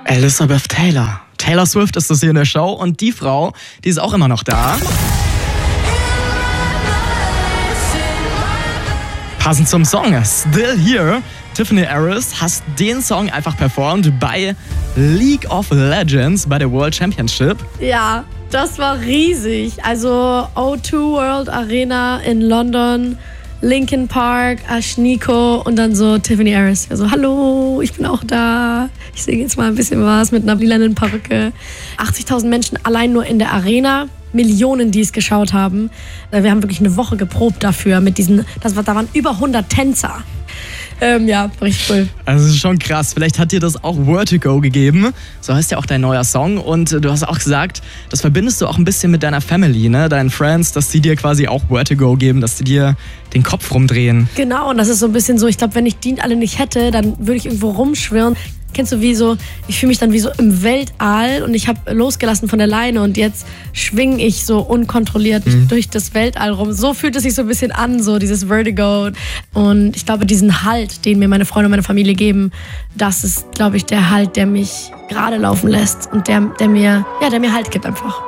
Elizabeth Taylor. Taylor Swift ist das hier in der Show und die Frau, die ist auch immer noch da. Passend zum Song Still Here, Tiffany Harris hat den Song einfach performt bei League of Legends bei der World Championship. Ja, das war riesig. Also O2 World Arena in London, Linkin Park, Ashniko und dann so Tiffany Harris. Also hallo, ich bin auch da. Ich singe jetzt mal ein bisschen was mit einer lilanen Perücke. 80.000 Menschen allein nur in der Arena. Millionen, die es geschaut haben. Wir haben wirklich eine Woche geprobt dafür. Da waren über 100 Tänzer. Ja, richtig cool. Also das ist schon krass. Vielleicht hat dir das auch Vertigo gegeben. So heißt ja auch dein neuer Song. Und du hast auch gesagt, das verbindest du auch ein bisschen mit deiner Family, ne? Deinen Friends, dass die dir quasi auch Vertigo geben, dass die dir den Kopf rumdrehen. Genau, und das ist so ein bisschen so, ich glaube, wenn ich die alle nicht hätte, dann würde ich irgendwo rumschwirren. Kennst du ich fühle mich dann wie so im Weltall und ich habe losgelassen von der Leine und jetzt schwinge ich so unkontrolliert durch das Weltall rum. So fühlt es sich so ein bisschen an, so dieses Vertigo. Und ich glaube, diesen Halt, den mir meine Freunde und meine Familie geben, das ist, glaube ich, der Halt, der mich gerade laufen lässt und der mir Halt gibt einfach.